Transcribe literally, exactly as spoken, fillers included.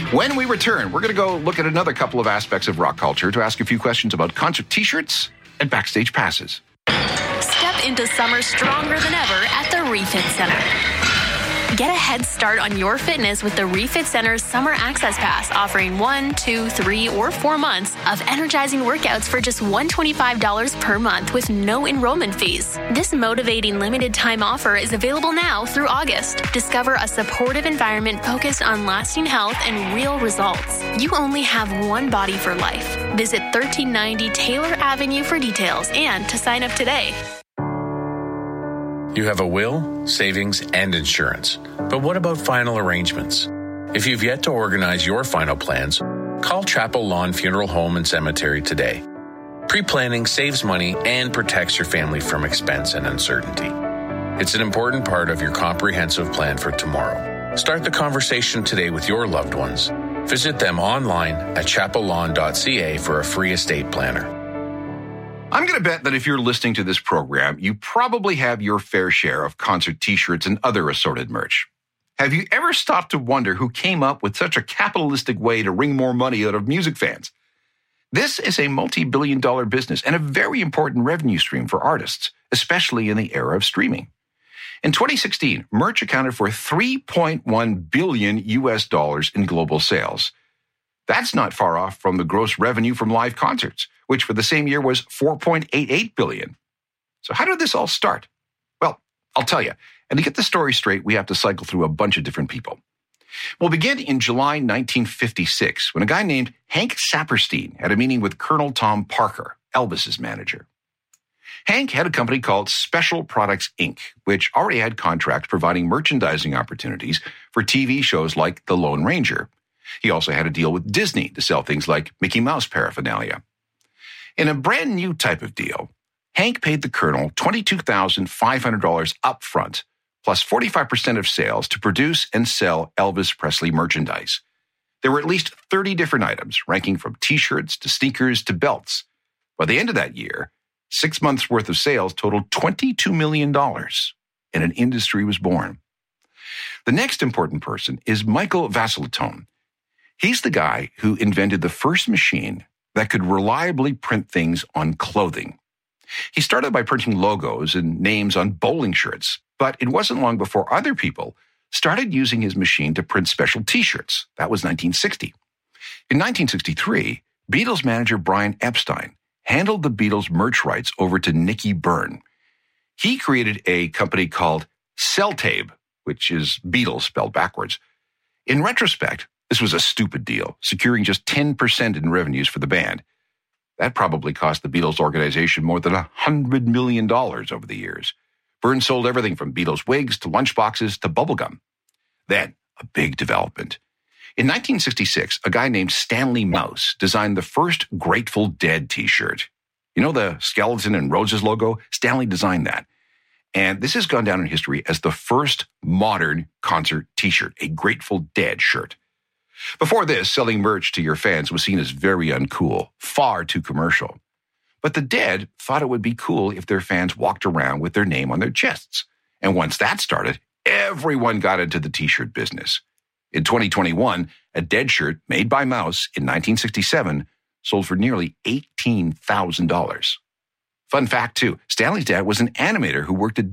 When we return, we're going to go look at another couple of aspects of rock culture to ask a few questions about concert t-shirts and backstage passes. Step into summer stronger than ever at the Refit Center. Get a head start on your fitness with the Refit Center's Summer Access Pass, offering one, two, three, or four months of energizing workouts for just one hundred twenty-five dollars per month with no enrollment fees. This motivating limited time offer is available now through August. Discover a supportive environment focused on lasting health and real results. You only have one body for life. Visit thirteen ninety Taylor Avenue for details and to sign up today. You have a will, savings, and insurance. But what about final arrangements? If you've yet to organize your final plans, call Chapel Lawn Funeral Home and Cemetery today. Pre-planning saves money and protects your family from expense and uncertainty. It's an important part of your comprehensive plan for tomorrow. Start the conversation today with your loved ones. Visit them online at chapel lawn dot c a for a free estate planner. I'm going to bet that if you're listening to this program, you probably have your fair share of concert t-shirts and other assorted merch. Have you ever stopped to wonder who came up with such a capitalistic way to wring more money out of music fans? This is a multi-billion dollar business and a very important revenue stream for artists, especially in the era of streaming. In twenty sixteen, merch accounted for three point one billion U S dollars in global sales. That's not far off from the gross revenue from live concerts, which for the same year was four point eight eight billion. So how did this all start? Well, I'll tell you. And to get the story straight, we have to cycle through a bunch of different people. We'll begin in July nineteen fifty-six, when a guy named Hank Saperstein had a meeting with Colonel Tom Parker, Elvis's manager. Hank had a company called Special Products, Incorporated, which already had contracts providing merchandising opportunities for T V shows like The Lone Ranger. He also had a deal with Disney to sell things like Mickey Mouse paraphernalia. In a brand new type of deal, Hank paid the Colonel twenty-two thousand five hundred dollars up front, plus forty-five percent of sales to produce and sell Elvis Presley merchandise. There were at least thirty different items, ranking from t-shirts to sneakers to belts. By the end of that year, six months' worth of sales totaled twenty-two million dollars, and an industry was born. The next important person is Michael Vassaltone. He's the guy who invented the first machine that could reliably print things on clothing. He started by printing logos and names on bowling shirts, but it wasn't long before other people started using his machine to print special t-shirts. That was nineteen sixty. In nineteen sixty-three, Beatles manager Brian Epstein handed the Beatles merch rights over to Nicky Byrne. He created a company called Celtape, which is Beatles spelled backwards. In retrospect, this was a stupid deal, securing just ten percent in revenues for the band. That probably cost the Beatles organization more than one hundred million dollars over the years. Byrne sold everything from Beatles wigs to lunchboxes to bubblegum. Then, a big development. In nineteen sixty-six, a guy named Stanley Mouse designed the first Grateful Dead t-shirt. You know the skeleton and roses logo? Stanley designed that. And this has gone down in history as the first modern concert t-shirt, a Grateful Dead shirt. Before this, selling merch to your fans was seen as very uncool, far too commercial. But the Dead thought it would be cool if their fans walked around with their name on their chests. And once that started, everyone got into the t-shirt business. In twenty twenty-one, a Dead shirt made by Mouse in nineteen sixty-seven sold for nearly eighteen thousand dollars. Fun fact, too, Stanley's dad was an animator who worked at